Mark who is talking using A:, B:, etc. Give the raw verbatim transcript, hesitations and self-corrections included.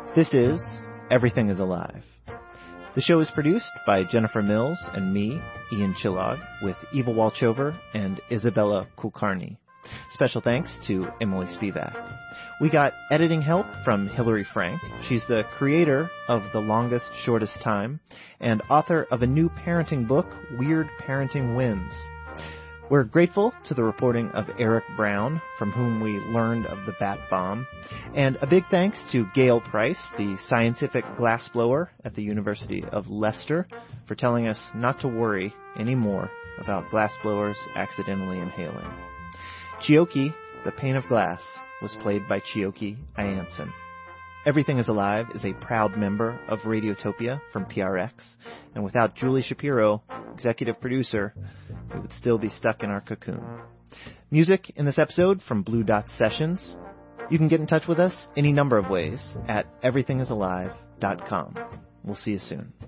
A: This is Everything is Alive. The show is produced by Jennifer Mills and me, Ian Chillog, with Eva Walchover and Isabella Kulkarni. Special thanks to Emily Spivak. We got editing help from Hillary Frank. She's the creator of The Longest Shortest Time and author of a new parenting book, Weird Parenting Wins. We're grateful to the reporting of Eric Brown, from whom we learned of the bat bomb. And a big thanks to Gail Price, the scientific glassblower at the University of Leicester, for telling us not to worry anymore about glassblowers accidentally inhaling. Chioki, the pane of glass, was played by Chioki Ayanson. Everything is Alive is a proud member of Radiotopia from P R X, and without Julie Shapiro, executive producer, we would still be stuck in our cocoon. Music in this episode from Blue Dot Sessions. You can get in touch with us any number of ways at everything is alive dot com. We'll see you soon.